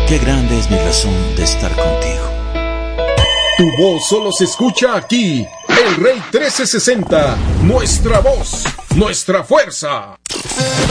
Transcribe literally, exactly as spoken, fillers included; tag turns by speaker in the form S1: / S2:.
S1: Qué grande es mi razón de estar contigo.
S2: Tu voz solo se escucha aquí. El Rey trece sesenta. Nuestra voz, nuestra fuerza.